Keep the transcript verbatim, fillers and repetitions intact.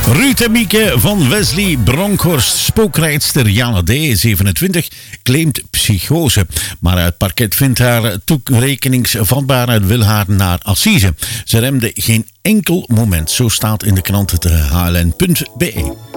Ruud en Mieke van Wesley Bronkhorst. Spookrijdster Jana D., zevenentwintig, claimt psychose. Maar het parket vindt haar toerekeningsvatbaar en wil haar naar assise. Ze remde geen enkel moment. Zo staat in de krant het H L N punt B E.